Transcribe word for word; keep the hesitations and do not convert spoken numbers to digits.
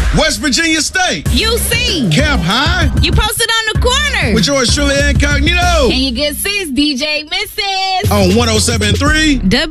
West Virginia State. U C. Camp High. You posted on the corner. With yours truly, Incognito. And your good sis, D J Missus On one oh seven point three.